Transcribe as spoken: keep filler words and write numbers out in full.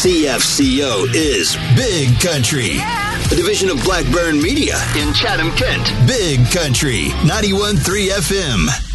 C F C O is Big Country, yeah. A division of Blackburn Media in Chatham, Kent. Big Country, ninety-one point three F M.